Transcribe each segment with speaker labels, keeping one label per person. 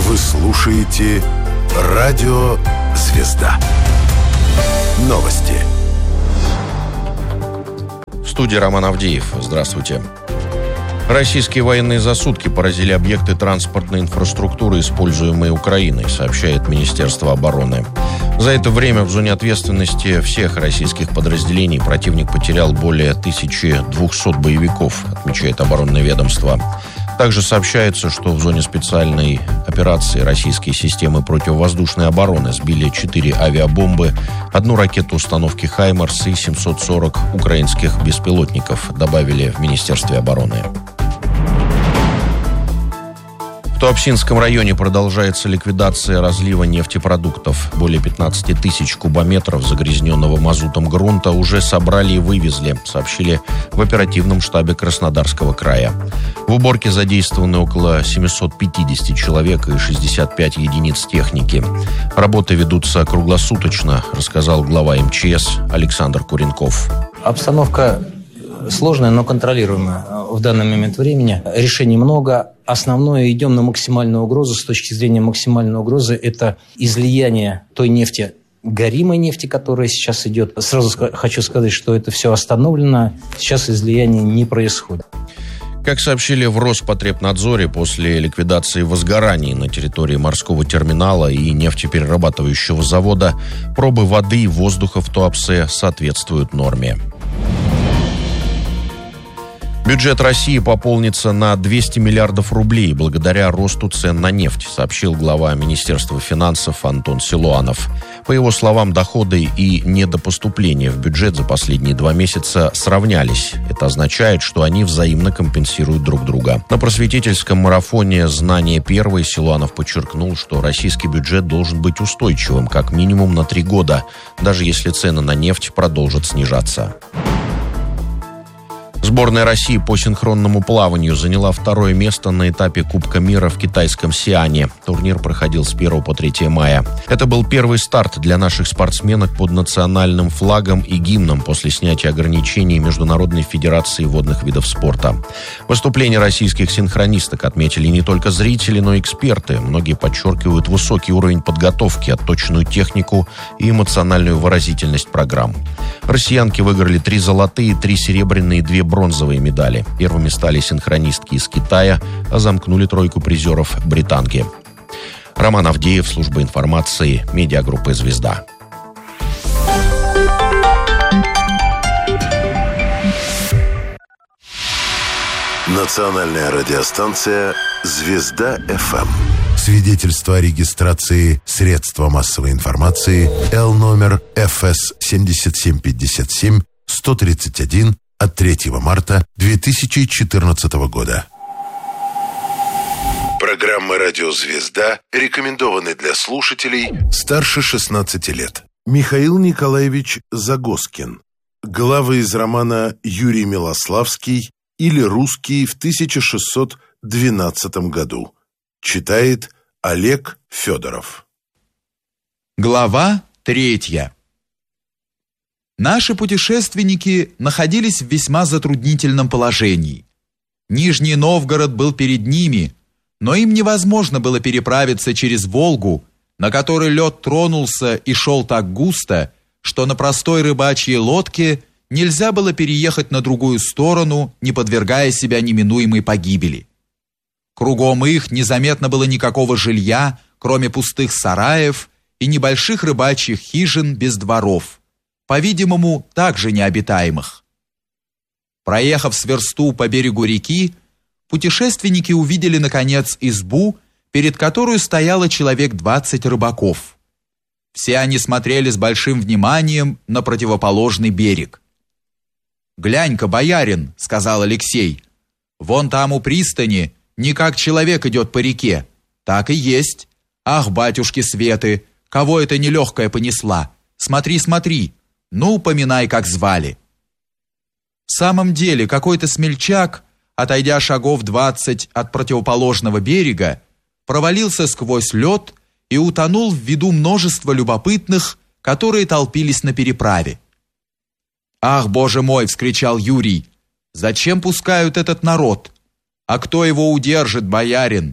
Speaker 1: Вы слушаете «Радио Звезда». Новости.
Speaker 2: В студии Роман Авдеев. Здравствуйте. Российские военные за сутки поразили объекты транспортной инфраструктуры, используемые Украиной, сообщает Министерство обороны. За это время в зоне ответственности всех российских подразделений противник потерял более 1200 боевиков, отмечает оборонное ведомство. Также сообщается, что в зоне специальной операции российские системы противовоздушной обороны сбили 4 авиабомбы, 1 ракету установки «Хаймарс» и 740 украинских беспилотников, добавили в Министерстве обороны. В Туапсинском районе продолжается ликвидация разлива нефтепродуктов. Более 15 тысяч кубометров загрязненного мазутом грунта уже собрали и вывезли, сообщили в оперативном штабе Краснодарского края. В уборке задействованы около 750 человек и 65 единиц техники. Работы ведутся круглосуточно, рассказал глава МЧС Александр Куренков.
Speaker 3: Обстановка сложная, но контролируемая в данный момент времени. Решений много. Основное, идем на максимальную угрозу. С точки зрения максимальной угрозы, это излияние той нефти, горимой нефти, которая сейчас идет. Сразу хочу сказать, что это все остановлено. Сейчас излияние не происходит.
Speaker 2: Как сообщили в Роспотребнадзоре, после ликвидации возгораний на территории морского терминала и нефтеперерабатывающего завода, пробы воды и воздуха в Туапсе соответствуют норме. Бюджет России пополнится на 200 миллиардов рублей благодаря росту цен на нефть, сообщил глава Министерства финансов Антон Силуанов. По его словам, доходы и недопоступления в бюджет за последние 2 месяца сравнялись. Это означает, что они взаимно компенсируют друг друга. На просветительском марафоне «Знание первое» Силуанов подчеркнул, что российский бюджет должен быть устойчивым как минимум на 3 года, даже если цены на нефть продолжат снижаться. Сборная России по синхронному плаванию заняла 2-е место на этапе Кубка мира в китайском Сиане. Турнир проходил с 1 по 3 мая. Это был первый старт для наших спортсменок под национальным флагом и гимном после снятия ограничений Международной федерации водных видов спорта. Выступления российских синхронисток отметили не только зрители, но и эксперты. Многие подчеркивают высокий уровень подготовки, отточенную технику и эмоциональную выразительность программ. Россиянки выиграли 3 золотые, 3 серебряные и 2 бронзовые медали. Первыми стали синхронистки из Китая, а замкнули тройку призеров британки. Роман Авдеев, служба информации, медиагруппы «Звезда».
Speaker 1: Национальная радиостанция «Звезда-ФМ». Свидетельство о регистрации средства массовой информации Л номер ФС 7757 131 от 3 марта 2014 года. Программа «Радио Звезда» рекомендованы для слушателей старше 16 лет. Михаил Николаевич Загоскин. Главы из романа «Юрий Милославский» или «Русский» в 1612 году. Читает Олег Федоров.
Speaker 4: Глава 3. Наши путешественники находились в весьма затруднительном положении. Нижний Новгород был перед ними, но им невозможно было переправиться через Волгу, на которой лед тронулся и шел так густо, что на простой рыбачьей лодке нельзя было переехать на другую сторону, не подвергая себя неминуемой погибели. Кругом их незаметно было никакого жилья, кроме пустых сараев и небольших рыбачьих хижин без дворов, по-видимому, также необитаемых. Проехав с версту по берегу реки, путешественники увидели, наконец, избу, перед которой стояло человек 20 рыбаков. Все они смотрели с большим вниманием на противоположный берег. «Глянь-ка, боярин», — сказал Алексей, — «вон там у пристани не как человек идет по реке, так и есть. Ах, батюшки Светы, кого это нелегкая понесла? Смотри, смотри, ну, поминай, как звали». В самом деле, какой-то смельчак, отойдя шагов 20 от противоположного берега, провалился сквозь лед и утонул в виду множества любопытных, которые толпились на переправе. «Ах, Боже мой!» — вскричал Юрий. «Зачем пускают этот народ? А кто его удержит, боярин?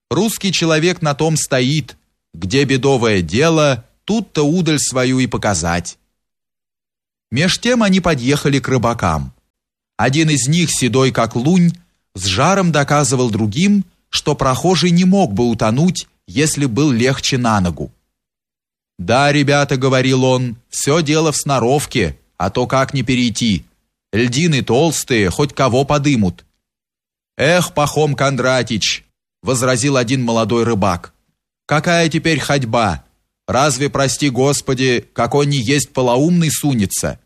Speaker 4: Русский человек на том стоит, где бедовое дело, тут-то удаль свою и показать. Меж тем они подъехали к рыбакам. Один из них, седой как лунь, с жаром доказывал другим, что прохожий не мог бы утонуть, если был легче на ногу. «Да, ребята», — говорил он, — «все дело в сноровке, а то как не перейти. Льдины толстые, хоть кого подымут». «Эх, Пахом Кондратич», — возразил один молодой рыбак, — «какая теперь ходьба? Разве, прости Господи, какой ни есть полоумный сунется?»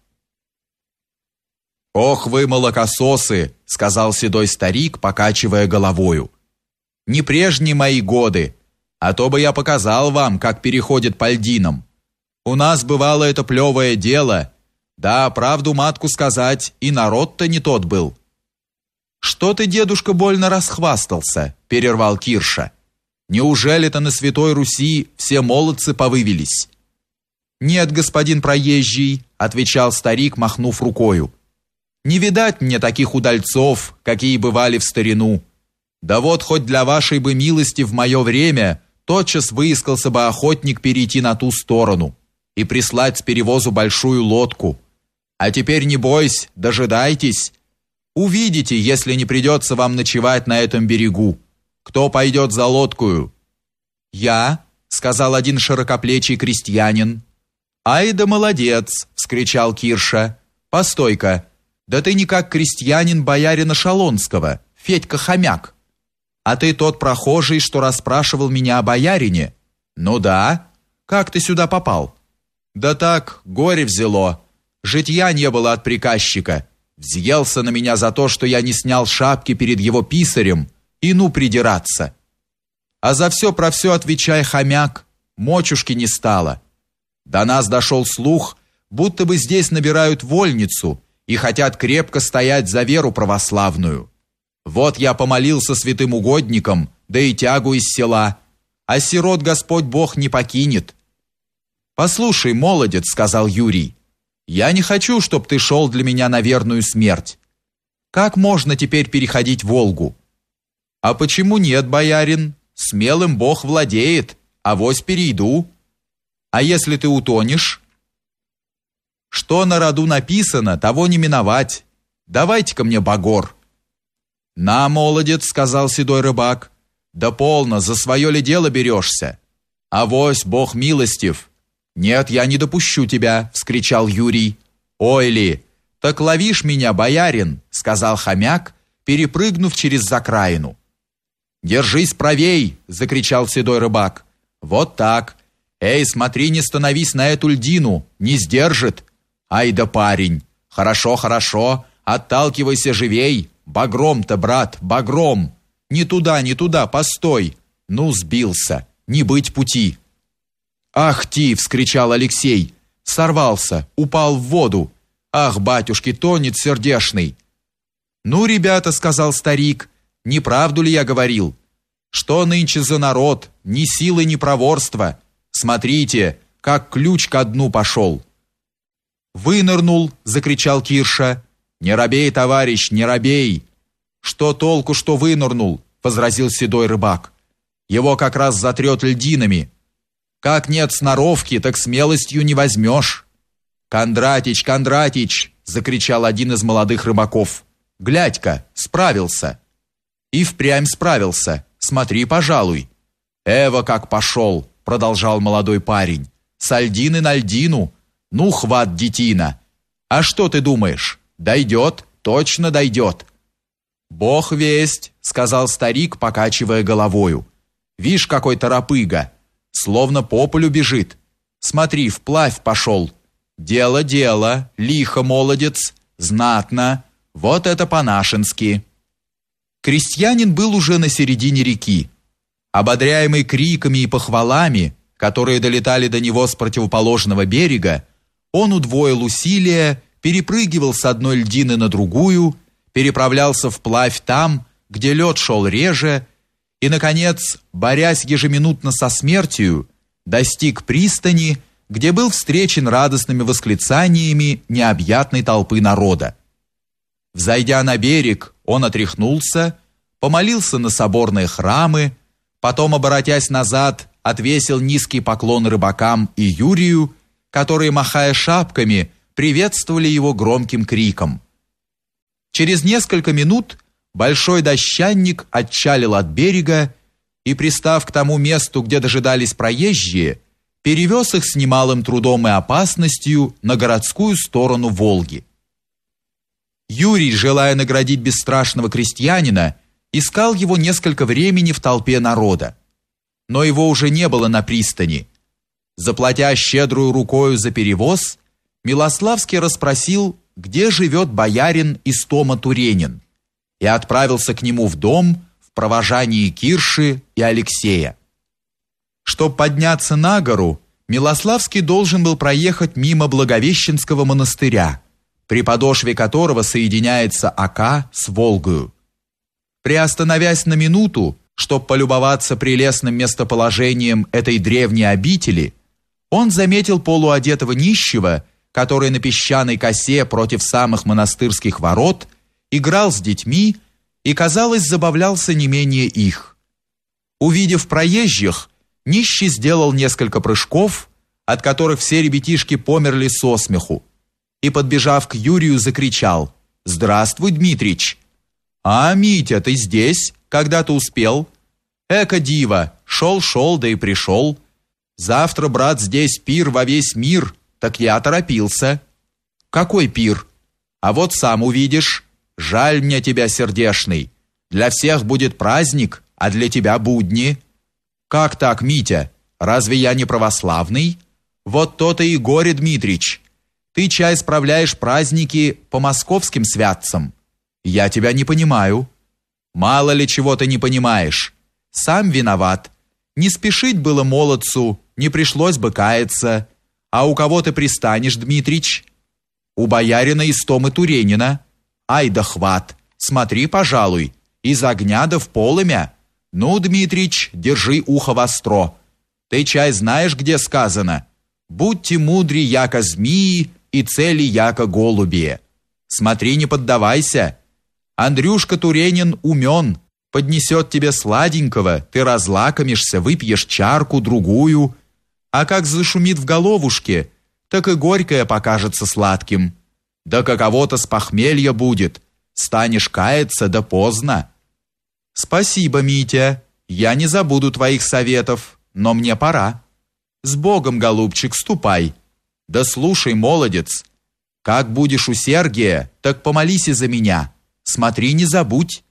Speaker 4: «Ох вы, молокососы», — сказал седой старик, покачивая головою. «Не прежние мои годы, а то бы я показал вам, как переходит по льдинам. У нас бывало это плевое дело. Да, правду матку сказать, и народ-то не тот был». «Что ты, дедушка, больно расхвастался?» — перервал Кирша. «Неужели-то на Святой Руси все молодцы повывелись?» «Нет, господин проезжий», — отвечал старик, махнув рукою. «Не видать мне таких удальцов, какие бывали в старину. Да вот хоть для вашей бы милости в мое время тотчас выискался бы охотник перейти на ту сторону и прислать с перевозу большую лодку. А теперь не бойся, дожидайтесь. Увидите, если не придется вам ночевать на этом берегу. Кто пойдет за лодкою?» «Я», — сказал один широкоплечий крестьянин. «Ай да молодец», — вскричал Кирша. «Постой-ка, да ты не как крестьянин боярина Шалонского, Федька Хомяк. А ты тот прохожий, что расспрашивал меня о боярине?» «Ну да. Как ты сюда попал?» «Да так, горе взяло. Житья не было от приказчика. Взъелся на меня за то, что я не снял шапки перед его писарем, и ну придираться. А за все про все отвечай, хомяк, мочушки не стало. До нас дошел слух, будто бы здесь набирают вольницу и хотят крепко стоять за веру православную. Вот я помолился святым угодникам, да и тягу из села, а сирот Господь Бог не покинет». «Послушай, молодец», — сказал Юрий, — «я не хочу, чтоб ты шел для меня на верную смерть. Как можно теперь переходить Волгу?» «А почему нет, боярин? Смелым Бог владеет, авось перейду. А если ты утонешь?» «Что на роду написано, того не миновать. Давайте-ка мне багор». «На, молодец», — сказал седой рыбак, — «да полно, за свое ли дело берешься? Авось Бог милостив». «Нет, я не допущу тебя», — вскричал Юрий. «Ой ли, так ловишь меня, боярин», — сказал хомяк, перепрыгнув через закраину. «Держись правей!» — закричал седой рыбак. «Вот так. Эй, смотри, не становись на эту льдину, не сдержит. Ай да парень! Хорошо, хорошо, отталкивайся живей! Багром-то, брат, багром! Не туда, постой! Ну, сбился, не быть пути!» «Ах ты!» — вскричал Алексей. «Сорвался, упал в воду. Ах, батюшки, тонет сердешный!» «Ну, ребята», — сказал старик, — «не правду ли я говорил? Что нынче за народ, ни силы, ни проворства? Смотрите, как ключ ко дну пошел». «Вынырнул», — закричал Кирша. «Не робей, товарищ, не робей». «Что толку, что вынырнул?» — возразил седой рыбак. «Его как раз затрет льдинами. Как нет сноровки, так смелостью не возьмешь». «Кондратич, Кондратич!» — закричал один из молодых рыбаков. «Глядь-ка, справился». «И впрямь справился. Смотри, пожалуй». «Эва как пошел!» — продолжал молодой парень. «С льдины на льдину. Ну, хват, детина. А что ты думаешь? Дойдет, точно дойдет». «Бог весть», — сказал старик, покачивая головою. «Вишь, какой торопыга. Словно по полю бежит. Смотри, вплавь пошел. Дело, лихо, молодец, знатно. Вот это по-нашенски». Крестьянин был уже на середине реки. Ободряемый криками и похвалами, которые долетали до него с противоположного берега, он удвоил усилия, перепрыгивал с одной льдины на другую, переправлялся вплавь там, где лед шел реже, и, наконец, борясь ежеминутно со смертью, достиг пристани, где был встречен радостными восклицаниями необъятной толпы народа. Взойдя на берег, он отряхнулся, помолился на соборные храмы, Потом, оборотясь назад, отвесил низкий поклон рыбакам и Юрию, которые, махая шапками, приветствовали его громким криком. Через несколько минут большой дощанник отчалил от берега и, пристав к тому месту, где дожидались проезжие, перевез их с немалым трудом и опасностью на городскую сторону Волги. Юрий, желая наградить бесстрашного крестьянина, искал его несколько времени в толпе народа. Но его уже не было на пристани. Заплатя щедрую рукою за перевоз, Милославский расспросил, где живет боярин Истома Туренин, и отправился к нему в дом в провожании Кирши и Алексея. Чтоб подняться на гору, Милославский должен был проехать мимо Благовещенского монастыря, при подошве которого соединяется Ока с Волгою. Приостановясь на минуту, чтоб полюбоваться прелестным местоположением этой древней обители, он заметил полуодетого нищего, который на песчаной косе против самых монастырских ворот играл с детьми и, казалось, забавлялся не менее их. Увидев проезжих, нищий сделал несколько прыжков, от которых все ребятишки померли со смеху, и, подбежав к Юрию, закричал: «Здравствуй, Дмитрич!» «А, Митя, ты здесь? Когда ты успел?» «Эка дива, шел, да и пришел. Завтра, брат, здесь пир во весь мир, так я торопился». «Какой пир?» «А вот сам увидишь. Жаль мне тебя, сердешный. Для всех будет праздник, а для тебя будни». «Как так, Митя? Разве я не православный?» «Вот то-то и горе, Дмитрич. Ты, чай, справляешь праздники по московским святцам. Я тебя не понимаю». «Мало ли чего ты не понимаешь. Сам виноват. Не спешить было молодцу, не пришлось бы каяться. А у кого ты пристанешь, Дмитрич?» «У боярина Истомы Туренина». «Ай да хват, смотри, пожалуй, из огня да в полымя. Ну, Дмитрич, держи ухо востро. Ты, чай, знаешь, где сказано: будьте мудри, яко змеи, и цели, яко голубие. Смотри, не поддавайся. Андрюшка Туренин умен, поднесет тебе сладенького, ты разлакомишься, выпьешь чарку, другую. А как зашумит в головушке, так и горькое покажется сладким. Да каково-то с похмелья будет, станешь каяться, да поздно». «Спасибо, Митя, я не забуду твоих советов, но мне пора. С Богом, голубчик, ступай. Да слушай, молодец, как будешь у Сергия, так помолись и за меня. Смотри, не забудь».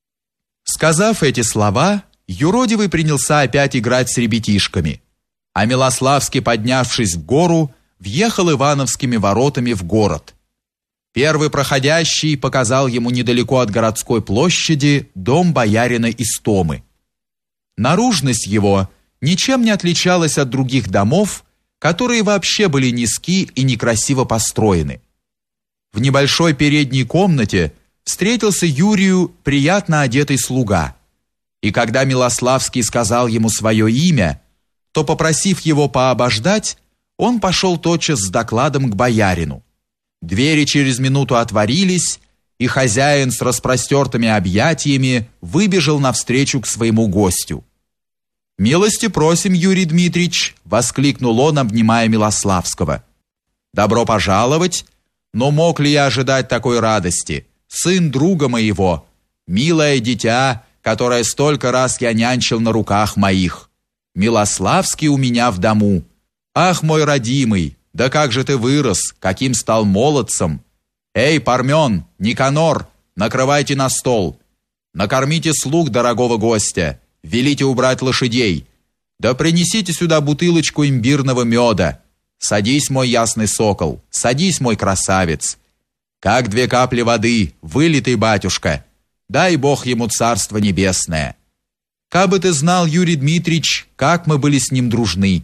Speaker 4: Сказав эти слова, юродивый принялся опять играть с ребятишками, а Милославский, поднявшись в гору, въехал Ивановскими воротами в город. Первый проходящий показал ему недалеко от городской площади дом боярина Истомы. Наружность его ничем не отличалась от других домов, которые вообще были низки и некрасиво построены. В небольшой передней комнате встретился Юрию приятно одетый слуга, и когда Милославский сказал ему свое имя, то, попросив его пообождать, он пошел тотчас с докладом к боярину. Двери через минуту отворились, и хозяин с распростертыми объятиями выбежал навстречу к своему гостю. «Милости просим, Юрий Дмитрич!» — воскликнул он, обнимая Милославского. «Добро пожаловать! Но мог ли я ожидать такой радости? Сын друга моего, милое дитя, которое столько раз я нянчил на руках моих. Милославский у меня в дому. Ах, мой родимый! Да как же ты вырос, каким стал молодцем! Эй, Пармен, Никанор, накрывайте на стол. Накормите слуг дорогого гостя, велите убрать лошадей. Да принесите сюда бутылочку имбирного меда. Садись, мой ясный сокол, садись, мой красавец. Как 2 капли воды, вылитый батюшка. Дай Бог ему царство небесное. Кабы ты знал, Юрий Дмитрич, как мы были с ним дружны.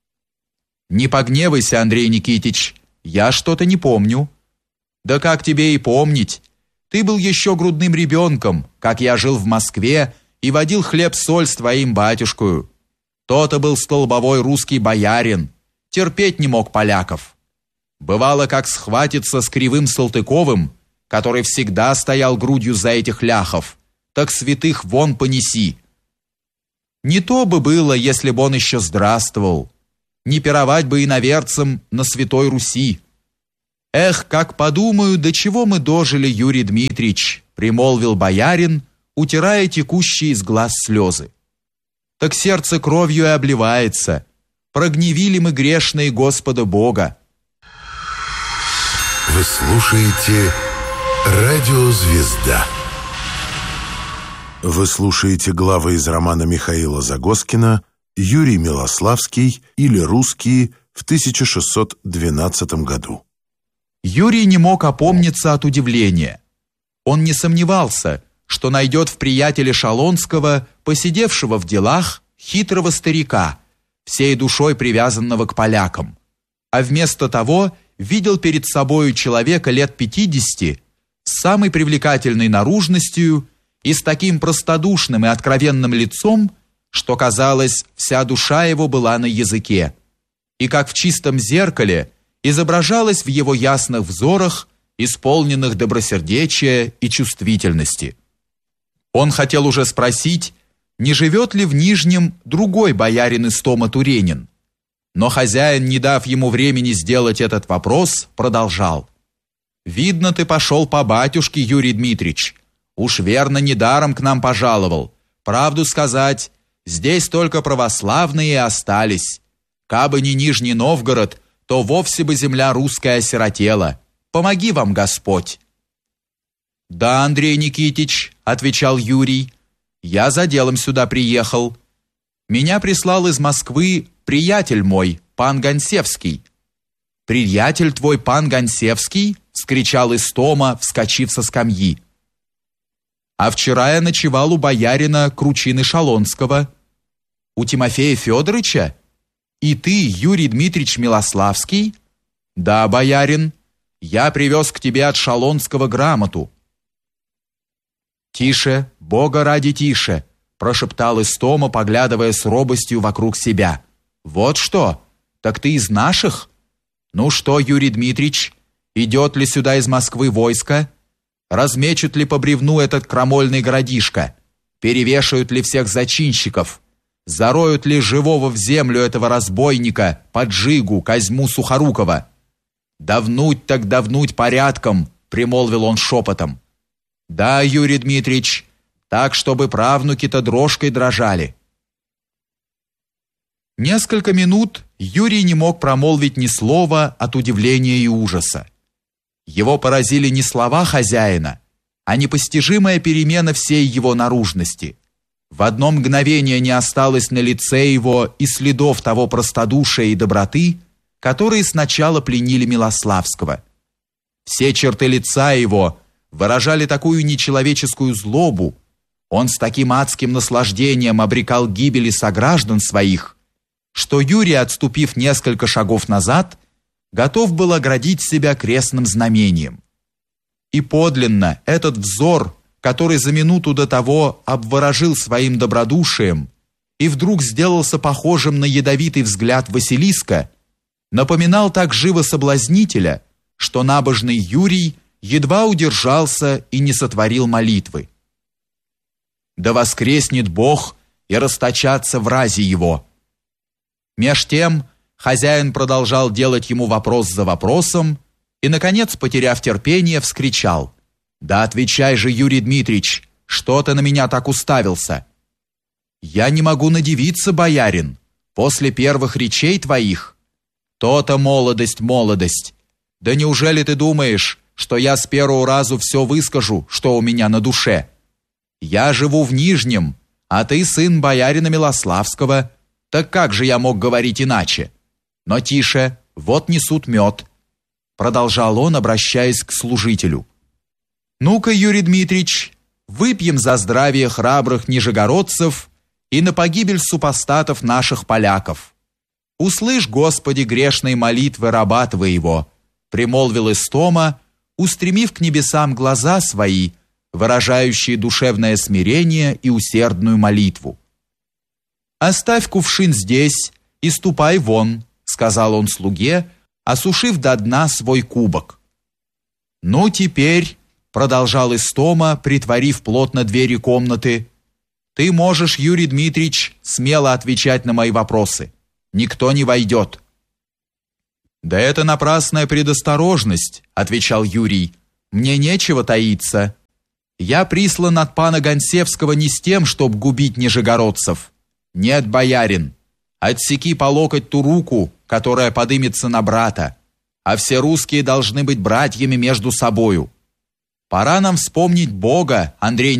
Speaker 4: Не погневайся, Андрей Никитич, я что-то не помню. Да как тебе и помнить? Ты был еще грудным ребенком, как я жил в Москве и водил хлеб-соль с твоим батюшкою. То-то был столбовой русский боярин, терпеть не мог поляков. Бывало, как схватится с кривым Салтыковым, который всегда стоял грудью за этих ляхов, так святых вон понеси. Не то бы было, если бы он еще здравствовал. Не пировать бы иноверцам на Святой Руси. Эх, как подумаю, до чего мы дожили, Юрий Дмитриевич, примолвил боярин, утирая текущие из глаз слезы. Так сердце кровью и обливается. Прогневили мы грешные Господа Бога.
Speaker 1: Вы слушаете «Радио Звезда». Вы слушаете главы из романа Михаила Загоскина «Юрий Милославский» или «Русские» в 1612 году.
Speaker 4: Юрий не мог опомниться от удивления. Он не сомневался, что найдет в приятеле Шалонского, посидевшего в делах, хитрого старика, всей душой привязанного к полякам, а вместо того видел перед собою человека лет 50 с самой привлекательной наружностью и с таким простодушным и откровенным лицом, что, казалось, вся душа его была на языке, и как в чистом зеркале изображалась в его ясных взорах, исполненных добросердечия и чувствительности. Он хотел уже спросить, не живет ли в Нижнем другой боярин Истома Туренин, но хозяин, не дав ему времени сделать этот вопрос, продолжал. «Видно, ты пошел по батюшке, Юрий Дмитриевич. Уж верно, недаром к нам пожаловал. Правду сказать, здесь только православные и остались. Кабы не Нижний Новгород, то вовсе бы земля русская осиротела. Помоги вам Господь». «Да, Андрей Никитич», — отвечал Юрий, — «я за делом сюда приехал. Меня прислал из Москвы приятель мой, пан Гонсевский». «Приятель твой, пан Гонсевский?» — вскричал Истома, вскочив со скамьи. «А вчера я ночевал у боярина Кручины Шалонского». «У Тимофея Федоровича? И ты, Юрий Дмитриевич Милославский?» «Да, боярин, я привез к тебе от Шалонского грамоту». «Тише, Бога ради, тише», — прошептал Истома, поглядывая с робостью вокруг себя. «Вот что? Так ты из наших? Ну что, Юрий Дмитриевич, идет ли сюда из Москвы войско? Размечут ли по бревну этот крамольный городишко? Перевешают ли всех зачинщиков? Зароют ли живого в землю этого разбойника, Поджигу, Козьму Сухорукова? Давнуть так давнуть порядком», — примолвил он шепотом. «Да, Юрий Дмитриевич, так, чтобы правнуки-то дрожкой дрожали». Несколько минут Юрий не мог промолвить ни слова от удивления и ужаса. Его поразили не слова хозяина, а непостижимая перемена всей его наружности. В одно мгновение не осталось на лице его и следов того простодушия и доброты, которые сначала пленили Милославского. Все черты лица его выражали такую нечеловеческую злобу, он с таким адским наслаждением обрекал гибели сограждан своих, что Юрий, отступив несколько шагов назад, готов был оградить себя крестным знамением. И подлинно этот взор, который за минуту до того обворожил своим добродушием и вдруг сделался похожим на ядовитый взгляд Василиска, напоминал так живо соблазнителя, что набожный Юрий едва удержался и не сотворил молитвы. «Да воскреснет Бог и расточатся врази его». Меж тем хозяин продолжал делать ему вопрос за вопросом и, наконец, потеряв терпение, вскричал: «Да отвечай же, Юрий Дмитриевич, что ты на меня так уставился?» «Я не могу надивиться, боярин, после первых речей твоих». «То-то молодость, молодость. Да неужели ты думаешь, что я с первого разу все выскажу, что у меня на душе? Я живу в Нижнем, а ты сын боярина Милославского, так как же я мог говорить иначе? Но тише, вот несут мед», — продолжал он, обращаясь к служителю. «Ну-ка, Юрий Дмитриевич, выпьем за здравие храбрых нижегородцев и на погибель супостатов наших поляков. Услышь, Господи, грешные молитвы раба твоего», — примолвил Истома, устремив к небесам глаза свои, выражающие душевное смирение и усердную молитву. «Оставь кувшин здесь и ступай вон», — сказал он слуге, осушив до дна свой кубок. «Ну теперь», — продолжал Истома, притворив плотно двери комнаты, Ты можешь, Юрий Дмитриевич, смело отвечать на мои вопросы. Никто не войдет». «Да это напрасная предосторожность», — отвечал Юрий. «Мне нечего таиться. Я прислан от пана Гонсевского не с тем, чтоб губить нижегородцев. Нет, боярин, отсеки по локоть ту руку, которая подымется на брата, а все русские должны быть братьями между собою. Пора нам вспомнить Бога, Андрей